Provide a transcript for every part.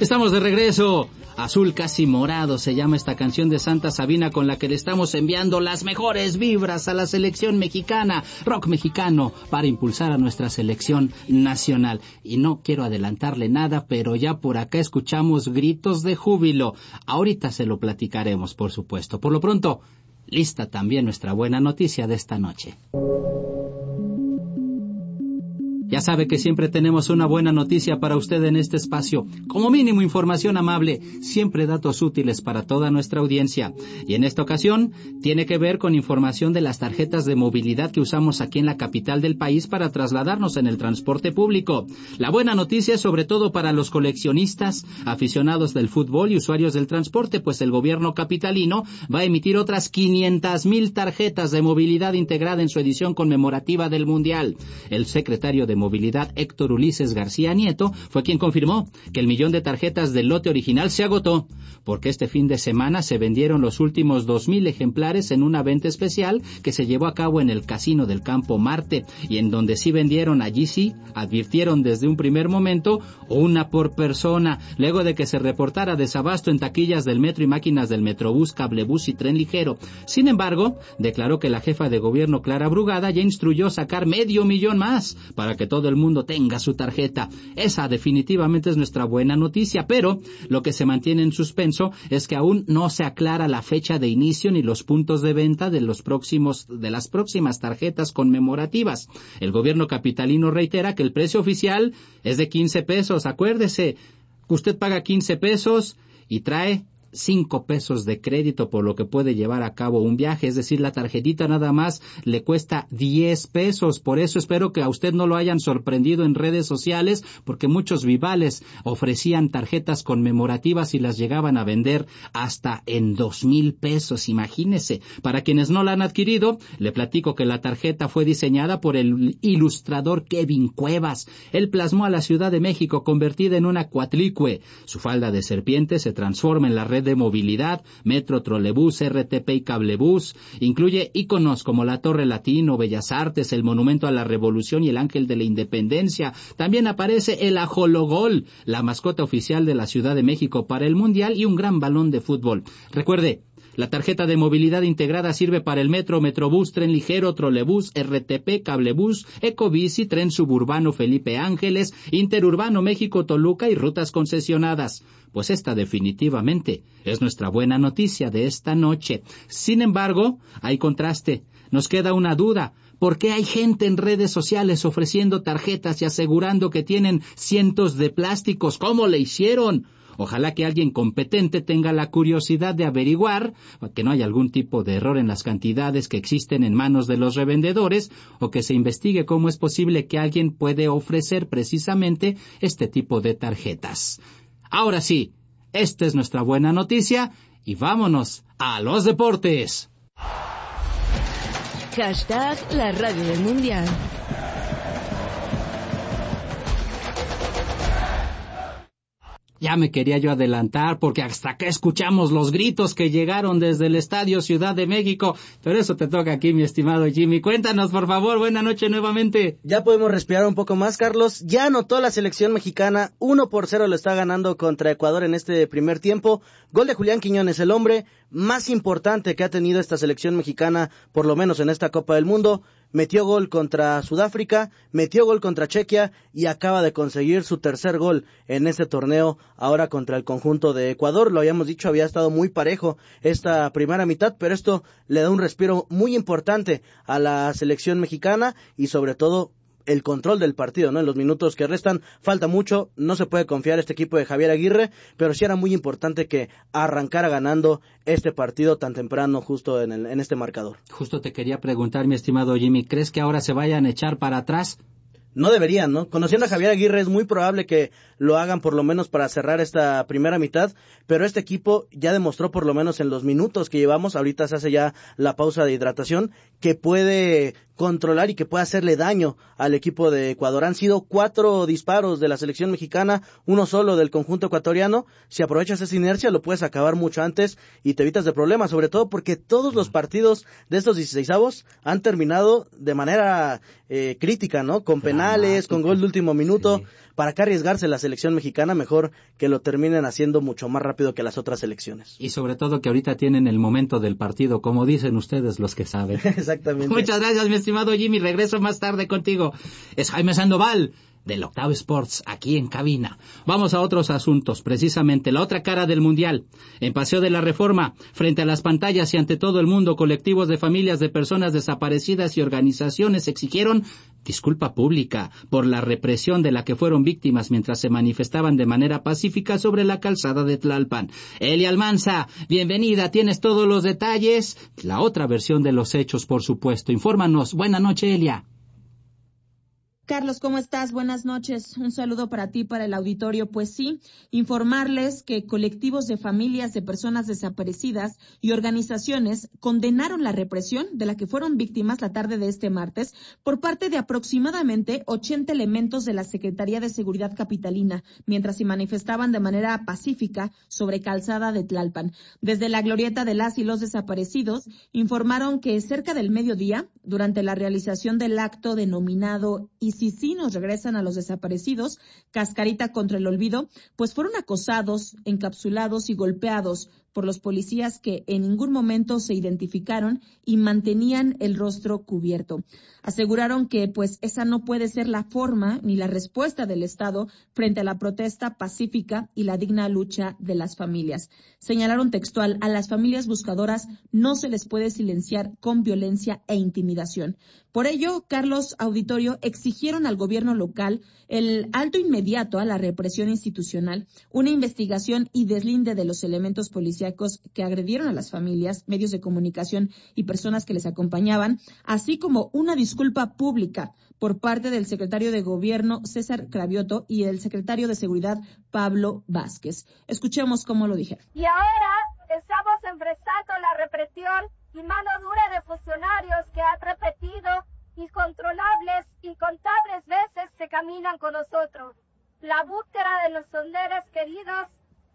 Estamos de regreso. Azul casi morado se llama esta canción de Santa Sabina con la que le estamos enviando las mejores vibras a la selección mexicana, rock mexicano, para impulsar a nuestra selección nacional. Y no quiero adelantarle nada, pero ya por acá escuchamos gritos de júbilo. Ahorita se lo platicaremos, por supuesto. Por lo pronto, lista también nuestra buena noticia de esta noche. Ya sabe que siempre tenemos una buena noticia para usted en este espacio. Como mínimo información amable, siempre datos útiles para toda nuestra audiencia. Y en esta ocasión tiene que ver con información de las tarjetas de movilidad que usamos aquí en la capital del país para trasladarnos en el transporte público. La buena noticia es sobre todo para los coleccionistas, aficionados del fútbol y usuarios del transporte, pues el gobierno capitalino va a emitir otras 500,000 tarjetas de movilidad integrada en su edición conmemorativa del Mundial. El secretario de Movilidad, Héctor Ulises García Nieto, fue quien confirmó que el 1,000,000 de tarjetas del lote original se agotó, porque este fin de semana se vendieron los últimos 2,000 ejemplares en una venta especial que se llevó a cabo en el Casino del Campo Marte, y en donde sí vendieron, allí sí, advirtieron desde un primer momento, una por persona, luego de que se reportara desabasto en taquillas del metro y máquinas del Metrobús, Cablebús y Tren Ligero. Sin embargo, declaró que la jefa de gobierno, Clara Brugada, ya instruyó sacar 500,000 más para que todo el mundo tenga su tarjeta. Esa definitivamente es nuestra buena noticia, pero lo que se mantiene en suspenso es que aún no se aclara la fecha de inicio ni los puntos de venta de las próximas tarjetas conmemorativas. El gobierno capitalino reitera que el precio oficial es de 15 pesos. Acuérdese, usted paga 15 pesos y trae 5 pesos de crédito por lo que puede llevar a cabo un viaje, es decir, la tarjetita nada más le cuesta 10 pesos. Por eso espero que a usted no lo hayan sorprendido en redes sociales, porque muchos vivales ofrecían tarjetas conmemorativas y las llegaban a vender hasta en 2,000 pesos, imagínese. Para quienes no la han adquirido, le platico que la tarjeta fue diseñada por el ilustrador Kevin Cuevas. Él plasmó a la Ciudad de México convertida en una cuatlicue. Su falda de serpiente se transforma en la red de movilidad, metro, trolebús, RTP y cablebús. Incluye íconos como la Torre Latino, Bellas Artes, el Monumento a la Revolución y el Ángel de la Independencia. También aparece el Ajologol, la mascota oficial de la Ciudad de México para el Mundial, y un gran balón de fútbol. Recuerde, la tarjeta de movilidad integrada sirve para el metro, metrobús, tren ligero, trolebús, RTP, cablebús, ecobici, tren suburbano Felipe Ángeles, interurbano México-Toluca y rutas concesionadas. Pues esta definitivamente es nuestra buena noticia de esta noche. Sin embargo, hay contraste. Nos queda una duda. ¿Por qué hay gente en redes sociales ofreciendo tarjetas y asegurando que tienen cientos de plásticos? ¿Cómo le hicieron? Ojalá que alguien competente tenga la curiosidad de averiguar que no hay algún tipo de error en las cantidades que existen en manos de los revendedores, o que se investigue cómo es posible que alguien puede ofrecer precisamente este tipo de tarjetas. Ahora sí, esta es nuestra buena noticia y vámonos a los deportes. Hashtag la radio del Mundial. Ya me quería yo adelantar, porque hasta acá escuchamos los gritos que llegaron desde el Estadio Ciudad de México. Pero eso te toca aquí, mi estimado Jimmy. Cuéntanos, por favor. Buena noche nuevamente. Ya podemos respirar un poco más, Carlos. Ya anotó la selección mexicana. 1-0 lo está ganando contra Ecuador en este primer tiempo. Gol de Julián Quiñones, el hombre más importante que ha tenido esta selección mexicana, por lo menos en esta Copa del Mundo. Metió gol contra Sudáfrica, metió gol contra Chequia y acaba de conseguir su tercer gol en este torneo, ahora contra el conjunto de Ecuador. Lo habíamos dicho, había estado muy parejo esta primera mitad, pero esto le da un respiro muy importante a la selección mexicana y sobre todo el control del partido, ¿no? En los minutos que restan falta mucho, no se puede confiar este equipo de Javier Aguirre, pero sí era muy importante que arrancara ganando este partido tan temprano justo en este marcador. Justo te quería preguntar, mi estimado Jimmy, ¿crees que ahora se vayan a echar para atrás? No deberían, ¿no? Conociendo a Javier Aguirre es muy probable que lo hagan por lo menos para cerrar esta primera mitad, pero este equipo ya demostró por lo menos en los minutos que llevamos, ahorita se hace ya la pausa de hidratación, que puede controlar y que puede hacerle daño al equipo de Ecuador. Han sido 4 disparos de la selección mexicana, 1 solo del conjunto ecuatoriano. Si aprovechas esa inercia lo puedes acabar mucho antes y te evitas de problemas, sobre todo porque todos los partidos de estos 16avos han terminado de manera crítica, ¿no? Con penales. penales, con gol de último minuto. Sí. ¿Para qué arriesgarse la selección mexicana? Mejor que lo terminen haciendo mucho más rápido que las otras selecciones. Y sobre todo que ahorita tienen el momento del partido, como dicen ustedes los que saben. Exactamente. Muchas gracias, mi estimado Jimmy. Regreso más tarde contigo. Es Jaime Sandoval, del Octavo Sports, aquí en cabina. Vamos a otros asuntos, precisamente la otra cara del Mundial. En Paseo de la Reforma, frente a las pantallas y ante todo el mundo, colectivos de familias de personas desaparecidas y organizaciones exigieron disculpa pública por la represión de la que fueron víctimas mientras se manifestaban de manera pacífica sobre la calzada de Tlalpan. Elia Almanza, bienvenida, tienes todos los detalles, la otra versión de los hechos, por supuesto. Infórmanos. Buenas noches, Elia. Carlos, ¿cómo estás? Buenas noches. Un saludo para ti, para el auditorio. Pues sí, informarles que colectivos de familias de personas desaparecidas y organizaciones condenaron la represión de la que fueron víctimas la tarde de este martes por parte de aproximadamente 80 elementos de la Secretaría de Seguridad Capitalina, mientras se manifestaban de manera pacífica sobre calzada de Tlalpan. Desde la glorieta de las y los desaparecidos, informaron que cerca del mediodía, durante la realización del acto denominado "Y si sí nos regresan a los desaparecidos", cascarita contra el olvido, pues fueron acosados, encapsulados y golpeados por los policías que en ningún momento se identificaron y mantenían el rostro cubierto. Aseguraron que pues esa no puede ser la forma ni la respuesta del Estado frente a la protesta pacífica y la digna lucha de las familias. Señalaron textual: a las familias buscadoras no se les puede silenciar con violencia e intimidación. Por ello, Carlos, auditorio, exigieron al gobierno local el alto inmediato a la represión institucional, una investigación y deslinde de los elementos policíacos que agredieron a las familias, medios de comunicación y personas que les acompañaban, así como una disculpa pública por parte del secretario de Gobierno, César Cravioto, y el secretario de Seguridad, Pablo Vázquez. Escuchemos cómo lo dijeron. Y ahora estamos enfrentando la represión y mano dura de funcionarios que han repetido incontrolables, incontables veces que caminan con nosotros. La búsqueda de nuestros seres queridos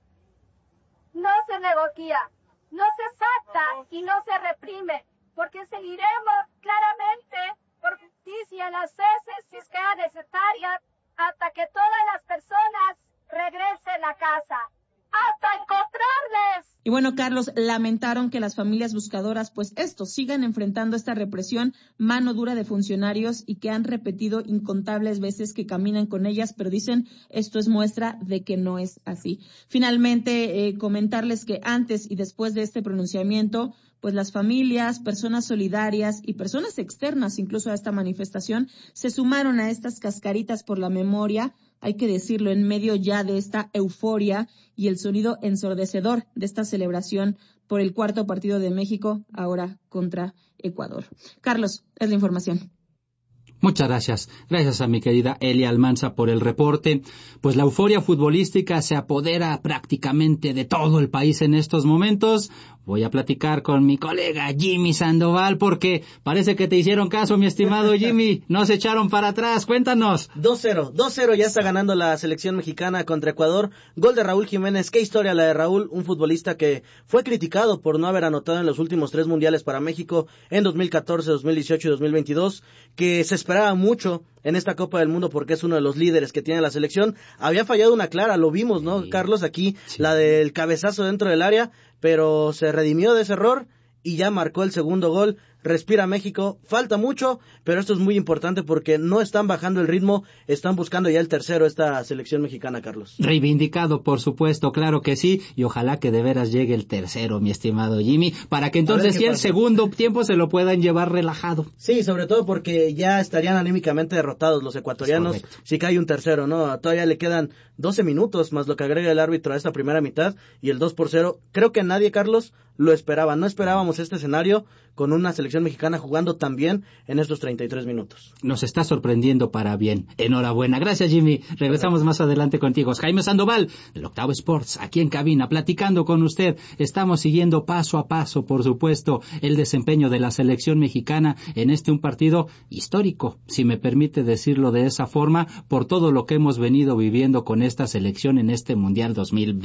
no se negocia, no se pacta y no se reprime, porque seguiremos claramente por justicia las veces que sea necesaria hasta que todas las personas regresen a casa, hasta encontrarles. Y bueno, Carlos, lamentaron que las familias buscadoras, pues sigan enfrentando esta represión, mano dura de funcionarios y que han repetido incontables veces que caminan con ellas, pero dicen esto es muestra de que no es así. Finalmente, comentarles que antes y después de este pronunciamiento, pues las familias, personas solidarias y personas externas incluso a esta manifestación se sumaron a estas cascaritas por la memoria, hay que decirlo, en medio ya de esta euforia y el sonido ensordecedor de esta celebración por el cuarto partido de México, ahora contra Ecuador. Carlos, es la información. Muchas gracias. Gracias a mi querida Elia Almanza por el reporte. Pues la euforia futbolística se apodera prácticamente de todo el país en estos momentos. Voy a platicar con mi colega Jimmy Sandoval porque parece que te hicieron caso, mi estimado Jimmy. No se echaron para atrás. Cuéntanos. 2-0 ya está ganando la selección mexicana contra Ecuador. Gol de Raúl Jiménez. Qué historia la de Raúl, un futbolista que fue criticado por no haber anotado en los últimos 3 mundiales para México en 2014, 2018 y 2022, que se esperaba mucho en esta Copa del Mundo porque es uno de los líderes que tiene la selección. Había fallado una clara, lo vimos, ¿no, sí, Carlos? Aquí, sí, la del cabezazo dentro del área, pero se redimió de ese error y ya marcó el segundo gol. Respira México, falta mucho, pero esto es muy importante porque no están bajando el ritmo, están buscando ya el tercero esta selección mexicana, Carlos. Reivindicado, por supuesto, claro que sí, y ojalá que de veras llegue el tercero, mi estimado Jimmy, para que entonces sí el segundo tiempo se lo puedan llevar relajado. Sí, sobre todo porque ya estarían anímicamente derrotados los ecuatorianos si cae un tercero, ¿no? Todavía le quedan 12 minutos más lo que agrega el árbitro a esta primera mitad y el 2-0. Creo que nadie, Carlos, lo esperaba. No esperábamos este escenario con una selección mexicana jugando tan bien en estos 33 minutos. Nos está sorprendiendo para bien. Enhorabuena. Gracias, Jimmy. Regresamos más adelante contigo. Jaime Sandoval, del Octavo Sports, aquí en cabina, platicando con usted. Estamos siguiendo paso a paso, por supuesto, el desempeño de la selección mexicana en un partido histórico, si me permite decirlo de esa forma, por todo lo que hemos venido viviendo con esta selección en este Mundial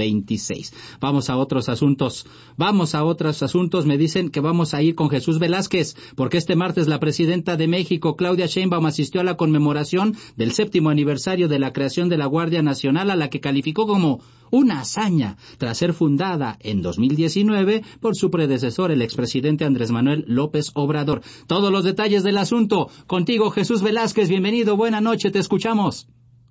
2026. Vamos a otros asuntos. Me dicen que vamos a ir con Jesús Velázquez. Velázquez, porque este martes la presidenta de México, Claudia Sheinbaum, asistió a la conmemoración del 7º aniversario de la creación de la Guardia Nacional, a la que calificó como una hazaña, tras ser fundada en 2019 por su predecesor, el expresidente Andrés Manuel López Obrador. Todos los detalles del asunto, contigo Jesús Velázquez, bienvenido, buena noche, te escuchamos.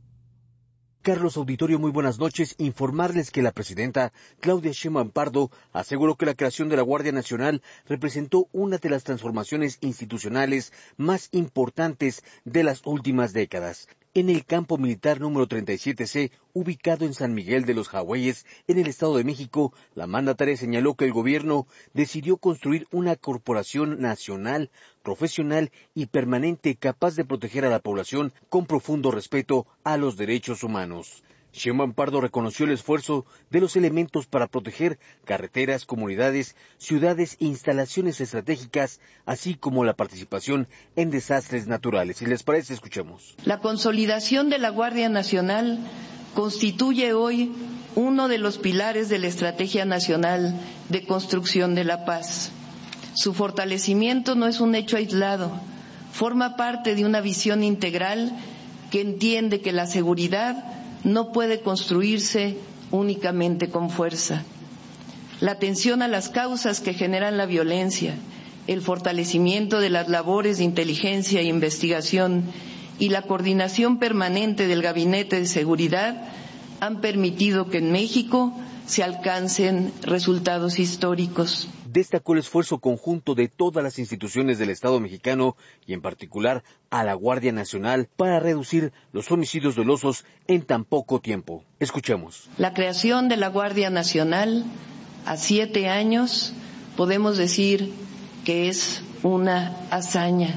Carlos Auditorio, muy buenas noches. Informarles que la presidenta Claudia Sheinbaum Pardo aseguró que la creación de la Guardia Nacional representó una de las transformaciones institucionales más importantes de las últimas décadas. En el campo militar número 37C, ubicado en San Miguel de los Jagüeyes, en el Estado de México, la mandataria señaló que el gobierno decidió construir una corporación nacional, profesional y permanente capaz de proteger a la población con profundo respeto a los derechos humanos. Sheinbaum Pardo reconoció el esfuerzo de los elementos para proteger carreteras, comunidades, ciudades e instalaciones estratégicas, así como la participación en desastres naturales. Si les parece, escuchemos. La consolidación de la Guardia Nacional constituye hoy uno de los pilares de la Estrategia Nacional de Construcción de la Paz. Su fortalecimiento no es un hecho aislado, forma parte de una visión integral que entiende que la seguridad no puede construirse únicamente con fuerza. La atención a las causas que generan la violencia, el fortalecimiento de las labores de inteligencia e investigación y la coordinación permanente del Gabinete de Seguridad han permitido que en México se alcancen resultados históricos. Destacó el esfuerzo conjunto de todas las instituciones del Estado mexicano y en particular a la Guardia Nacional para reducir los homicidios dolosos en tan poco tiempo. Escuchemos. La creación de la Guardia Nacional a 7 años podemos decir que es una hazaña.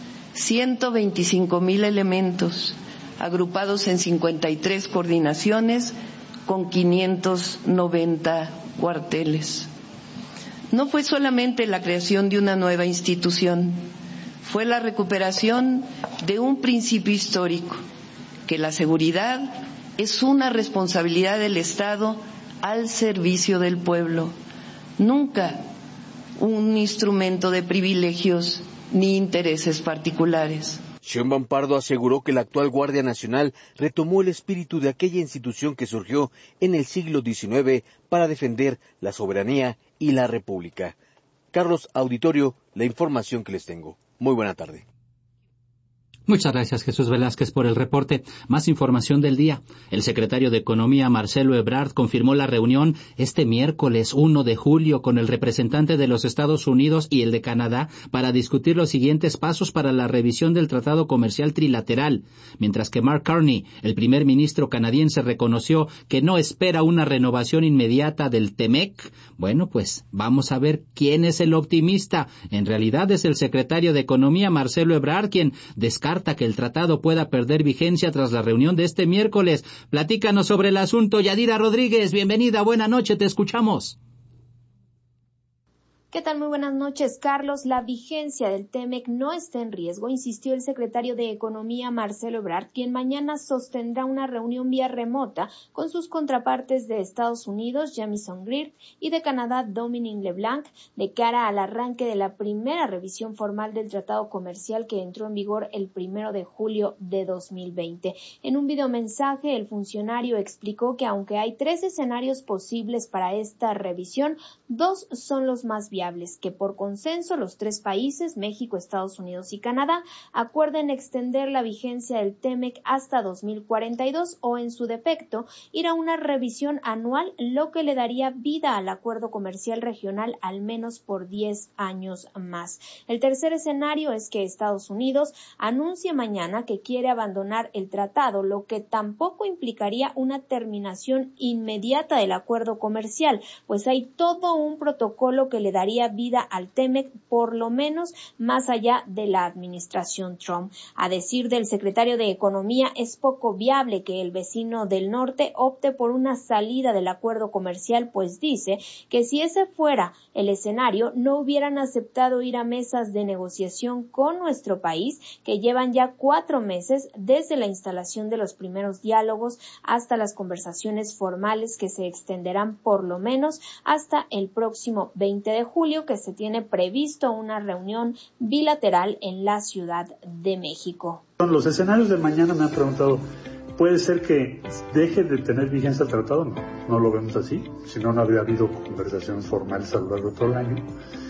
125,000 elementos agrupados en 53 coordinaciones con 590 cuarteles. No fue solamente la creación de una nueva institución, fue la recuperación de un principio histórico, que la seguridad es una responsabilidad del Estado al servicio del pueblo, nunca un instrumento de privilegios ni intereses particulares. Sheinbaum Pardo aseguró que la actual Guardia Nacional retomó el espíritu de aquella institución que surgió en el siglo XIX para defender la soberanía y la República. Carlos Auditorio, la información que les tengo. Muy buena tarde. Muchas gracias, Jesús Velázquez, por el reporte. Más información del día. El secretario de Economía, Marcelo Ebrard, confirmó la reunión este miércoles 1 de julio con el representante de los Estados Unidos y el de Canadá para discutir los siguientes pasos para la revisión del Tratado Comercial Trilateral, mientras que Mark Carney, el primer ministro canadiense, reconoció que no espera una renovación inmediata del TEMEC. Bueno, pues vamos a ver quién es el optimista. En realidad es el secretario de Economía, Marcelo Ebrard, quien descarta que el tratado pueda perder vigencia tras la reunión de este miércoles. Platícanos sobre el asunto, Yadira Rodríguez. Bienvenida, buena noche, te escuchamos. ¿Qué tal? Muy buenas noches, Carlos. La vigencia del TEMEC no está en riesgo, insistió el secretario de Economía, Marcelo Ebrard, quien mañana sostendrá una reunión vía remota con sus contrapartes de Estados Unidos, Jamieson Greer, y de Canadá, Dominique LeBlanc, de cara al arranque de la primera revisión formal del tratado comercial que entró en vigor el 1 de julio de 2020. En un videomensaje, el funcionario explicó que aunque hay 3 escenarios posibles para esta revisión, 2 son los más viables, que por consenso los 3 países, México, Estados Unidos y Canadá, acuerden extender la vigencia del TEMEC hasta 2042 o, en su defecto, ir a una revisión anual, lo que le daría vida al acuerdo comercial regional al menos por 10 años más. El tercer escenario es que Estados Unidos anuncie mañana que quiere abandonar el tratado, lo que tampoco implicaría una terminación inmediata del acuerdo comercial, pues hay todo un protocolo que le daría vida al TEMEC, por lo menos más allá de la administración Trump. A decir del secretario de Economía, es poco viable que el vecino del norte opte por una salida del acuerdo comercial, pues dice que si ese fuera el escenario, no hubieran aceptado ir a mesas de negociación con nuestro país, que llevan ya 4 meses desde la instalación de los primeros diálogos hasta las conversaciones formales que se extenderán por lo menos hasta el próximo 20 de julio. julio que se tiene previsto una reunión bilateral en la Ciudad de México. Los escenarios de mañana me han preguntado, ¿puede ser que deje de tener vigencia el tratado? No lo vemos así, si no, no habría habido conversaciones formales a lo largo de todo el año.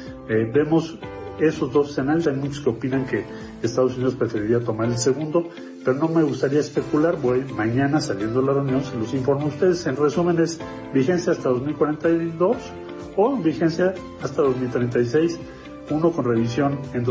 Vemos esos dos escenarios, hay muchos que opinan que Estados Unidos preferiría tomar el segundo, pero no me gustaría especular, voy mañana saliendo de la reunión, se los informo a ustedes. En resumen es vigencia hasta 2042 o vigencia hasta 2036, uno con revisión en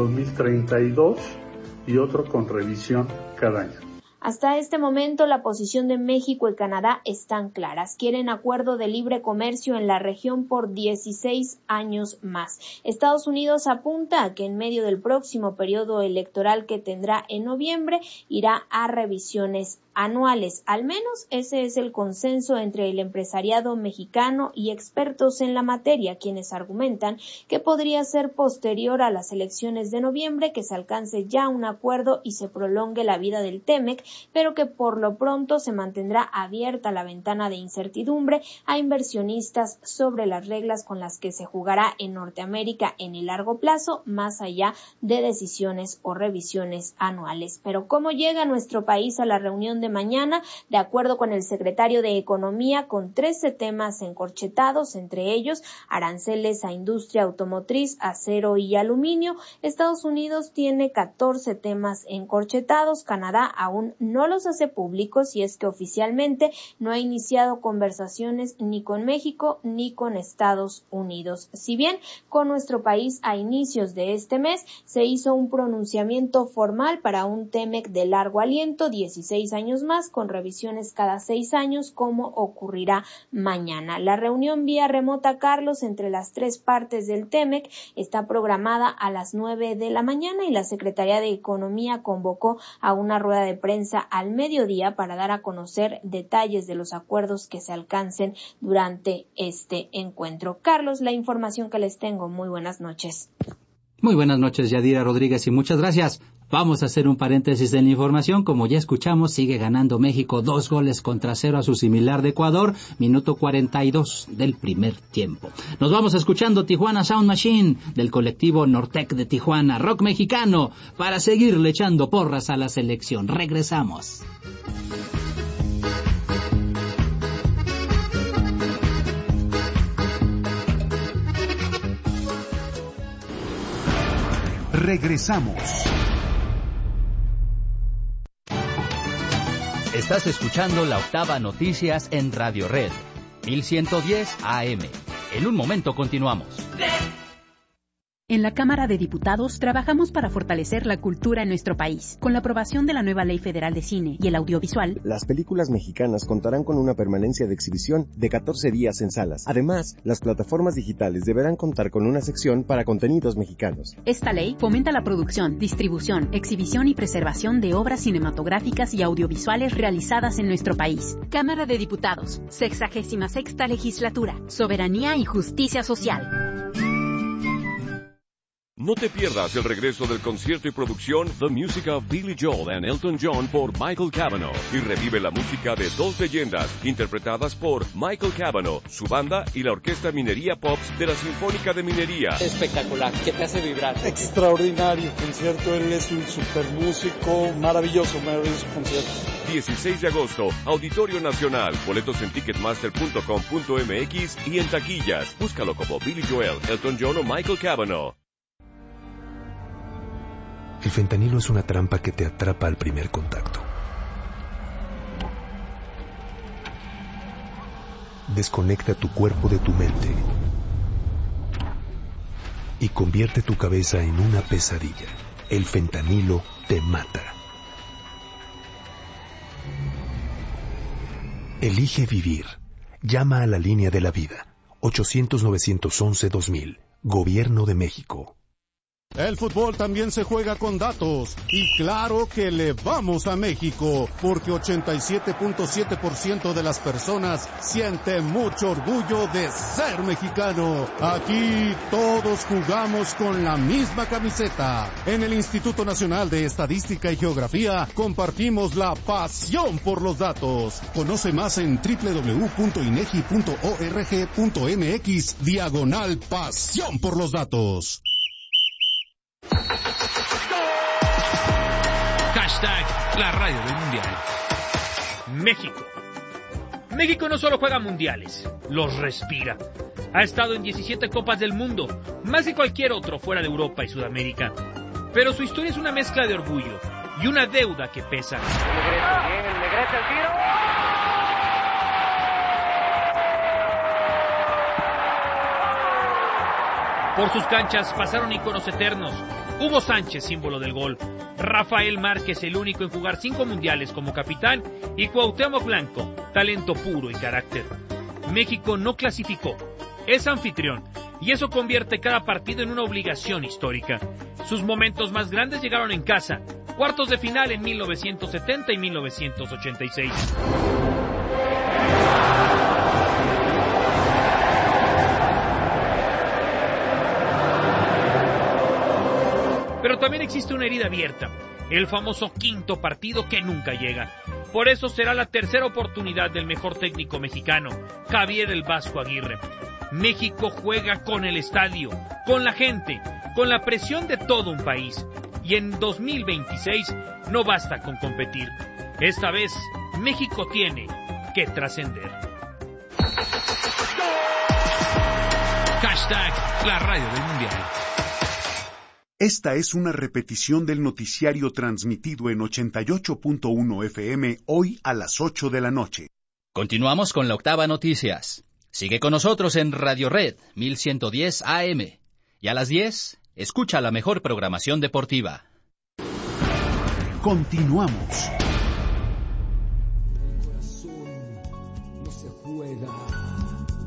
2032 y otro con revisión cada año. Hasta este momento, la posición de México y Canadá están claras. Quieren acuerdo de libre comercio en la región por 16 años más. Estados Unidos apunta a que en medio del próximo periodo electoral que tendrá en noviembre, irá a revisiones anuales. Al menos ese es el consenso entre el empresariado mexicano y expertos en la materia, quienes argumentan que podría ser posterior a las elecciones de noviembre que se alcance ya un acuerdo y se prolongue la vida del TEMEC, pero que por lo pronto se mantendrá abierta la ventana de incertidumbre a inversionistas sobre las reglas con las que se jugará en Norteamérica en el largo plazo, más allá de decisiones o revisiones anuales. Pero ¿cómo llega nuestro país a la reunión de mañana? De acuerdo con el secretario de Economía, con 13 temas encorchetados, entre ellos aranceles a industria automotriz, acero y aluminio. Estados Unidos tiene 14 temas encorchetados. Canadá aún no los hace públicos y es que oficialmente no ha iniciado conversaciones ni con México ni con Estados Unidos. Si bien con nuestro país a inicios de este mes se hizo un pronunciamiento formal para un TEMEC de largo aliento, 16 años más, con revisiones cada 6 años, como ocurrirá mañana. La reunión vía remota, Carlos, entre las tres partes del TEMEC está programada a las 9 de la mañana y la Secretaría de Economía convocó a una rueda de prensa al mediodía para dar a conocer detalles de los acuerdos que se alcancen durante este encuentro. Carlos, la información que les tengo. Muy buenas noches. Muy buenas noches, Yadira Rodríguez, y muchas gracias. Vamos a hacer un paréntesis en la información. Como ya escuchamos, sigue ganando México 2-0 a su similar de Ecuador, minuto 42 del primer tiempo. Nos vamos escuchando Tijuana Sound Machine del colectivo Nortec de Tijuana, rock mexicano, para seguirle echando porras a la selección. Regresamos. Regresamos. Estás escuchando La Octava Noticias en Radio Red, 1110 AM. En un momento continuamos. En la Cámara de Diputados trabajamos para fortalecer la cultura en nuestro país. Con la aprobación de la nueva Ley Federal de Cine y el Audiovisual, las películas mexicanas contarán con una permanencia de exhibición de 14 días en salas. Además, las plataformas digitales deberán contar con una sección para contenidos mexicanos. Esta ley fomenta la producción, distribución, exhibición y preservación de obras cinematográficas y audiovisuales realizadas en nuestro país. Cámara de Diputados, 66ª Legislatura, Soberanía y Justicia Social. No te pierdas el regreso del concierto y producción The Music of Billy Joel and Elton John por Michael Cavanaugh y revive la música de dos leyendas interpretadas por Michael Cavanaugh, su banda y la Orquesta Minería Pops de la Sinfónica de Minería. Espectacular, que te hace vibrar. Extraordinario concierto, él es un super músico, maravilloso concierto. 16 de agosto, Auditorio Nacional, boletos en ticketmaster.com.mx y en taquillas. Búscalo como Billy Joel, Elton John o Michael Cavanaugh. El fentanilo es una trampa que te atrapa al primer contacto. Desconecta tu cuerpo de tu mente y convierte tu cabeza en una pesadilla. El fentanilo te mata. Elige vivir. Llama a la línea de la vida. 800-911-2000. Gobierno de México. El fútbol también se juega con datos. Y claro que le vamos a México, porque 87.7% de las personas siente mucho orgullo de ser mexicano. Aquí todos jugamos con la misma camiseta. En el Instituto Nacional de Estadística y Geografía compartimos la pasión por los datos. Conoce más en www.inegi.org.mx/pasión por los datos. Hashtag la radio del mundial. México. México no solo juega mundiales, los respira. Ha estado en 17 Copas del Mundo, más que cualquier otro fuera de Europa y Sudamérica. Pero su historia es una mezcla de orgullo y una deuda que pesa. Negrete el tiro. Por sus canchas pasaron íconos eternos. Hugo Sánchez, símbolo del gol. Rafael Márquez, el único en jugar 5 mundiales como capitán. Y Cuauhtémoc Blanco, talento puro y carácter. México no clasificó, es anfitrión. Y eso convierte cada partido en una obligación histórica. Sus momentos más grandes llegaron en casa. Cuartos de final en 1970 y 1986. Pero también existe una herida abierta, el famoso quinto partido que nunca llega. Por eso será la tercera oportunidad del mejor técnico mexicano, Javier el Vasco Aguirre. México juega con el estadio, con la gente, con la presión de todo un país. Y en 2026 no basta con competir. Esta vez México tiene que trascender. Hashtag la radio del mundial. Esta es una repetición del noticiario transmitido en 88.1 FM hoy a las 8 de la noche. Continuamos con la octava noticias. Sigue con nosotros en Radio Red 1110 AM. Y a las 10, escucha la mejor programación deportiva. Continuamos.